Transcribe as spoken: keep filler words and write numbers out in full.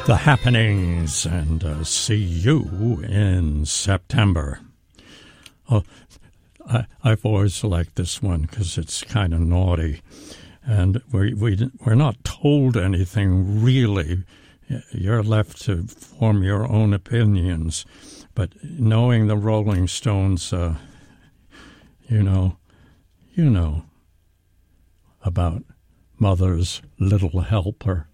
The Happenings, and uh, see you in September. Oh, I, I've always liked this one because it's kind of naughty, and we, we, we're not told anything really. You're left to form your own opinions, but knowing the Rolling Stones, uh, you know, you know about Mother's Little Helper.